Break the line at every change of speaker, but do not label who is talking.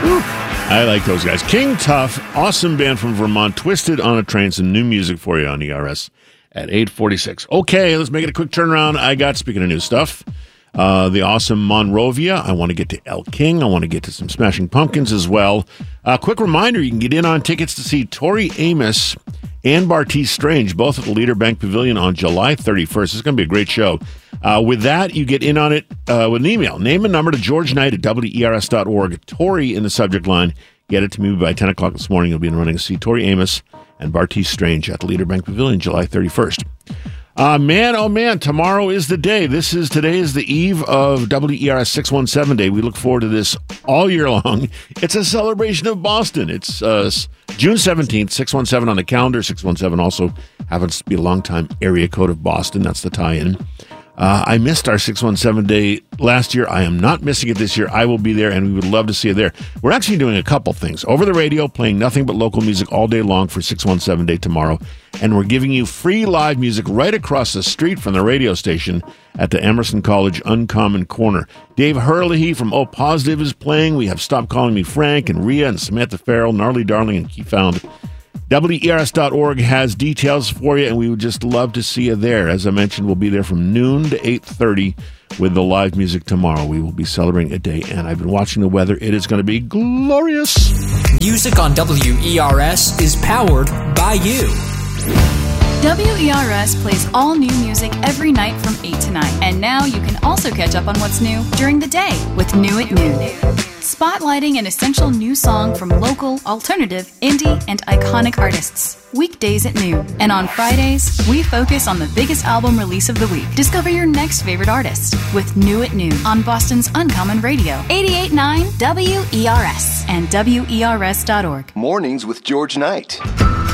I like those guys. King Tough, awesome band from Vermont, Twisted on a Train. Some new music for you on ERS at 8:46. Okay, let's make it a quick turnaround. I got, speaking of new stuff, the awesome Monrovia. I want to get to El King. I want to get to some Smashing Pumpkins as well. Quick reminder, you can get in on tickets to see Tori Amos and Bartees Strange, both at the Leader Bank Pavilion on July 31st. It's going to be a great show. With that, you get in on it with an email. Name and number to George Knight at WERS.org. Tori in the subject line. Get it to me by 10 o'clock this morning. You'll be running to see Tori Amos and Bartees Strange at the Leader Bank Pavilion July 31st. Man, oh man, tomorrow is the day. Today is the eve of WERS 617 Day. We look forward to this all year long. It's a celebration of Boston. It's June 17th, 617 on the calendar. 617 also happens to be a longtime area code of Boston. That's the tie-in. I missed our 617 Day last year. I am not missing it this year. I will be there, and we would love to see you there. We're actually doing a couple things. Over the radio, playing nothing but local music all day long for 617 Day tomorrow, and we're giving you free live music right across the street from the radio station at the Emerson College Uncommon Corner. Dave Hurley from O Positive is playing. We have Stop Calling Me Frank and Rhea and Samantha Farrell, Gnarly Darling, and Key Found. WERS.org has details for you, and we would just love to see you there. As I mentioned, we'll be there from noon to 8:30 with the live music tomorrow. We will be celebrating a day, and I've been watching the weather. It is going to be glorious.
Music on WERS is powered by you.
WERS plays all new music every night from 8 to 9. And now you can also catch up on what's new during the day with New at Noon. Spotlighting an essential new song from local, alternative, indie, and iconic artists. Weekdays at noon. And on Fridays, we focus on the biggest album release of the week. Discover your next favorite artist with New at Noon on Boston's Uncommon Radio. 88.9 WERS and WERS.org.
Mornings with George Knight.